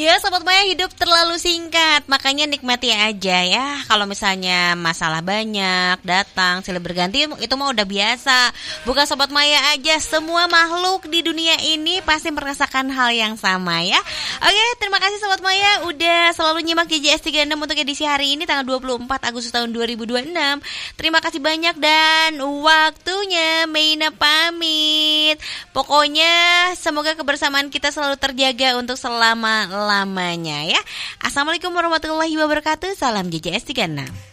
Ya Sobat Maya, hidup terlalu singkat, makanya nikmati aja ya. Kalau misalnya masalah banyak datang silih berganti, itu mah udah biasa. Bukan Sobat Maya aja, semua makhluk di dunia ini pasti merasakan hal yang sama ya. Oke, terima kasih Sobat Maya udah selalu nyimak JJS 36 untuk edisi hari ini tanggal 24 Agustus tahun 2026. Terima kasih banyak dan waktunya Meina pamit. Pokoknya semoga kebersamaan kita selalu terjaga untuk selama-lamanya ya. Assalamualaikum warahmatullahi wabarakatuh. Salam JJS 36.